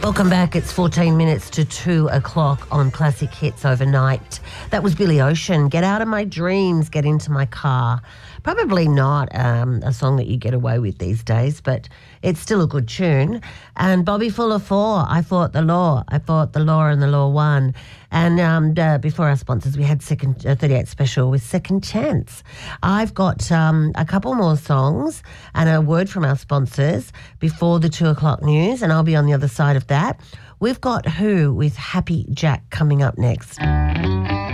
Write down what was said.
Welcome back. It's 14 minutes to 2 o'clock on Classic Hits Overnight. That was Billy Ocean. Get out of my dreams, get into my car. Probably not a song that you get away with these days, but it's still a good tune. And Bobby Fuller 4, I Fought the Law. I Fought the Law and the Law won. And before our sponsors, we had 38 Special with Second Chance. I've got a couple more songs and a word from our sponsors before the 2 o'clock news, and I'll be on the other side of that. We've got Who with Happy Jack coming up next.